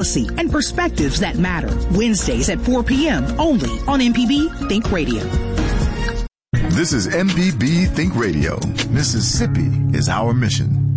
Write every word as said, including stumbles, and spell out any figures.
policy, and perspectives that matter. Wednesdays at four p.m. only on M P B Think Radio. This is M P B Think Radio. Mississippi is our mission.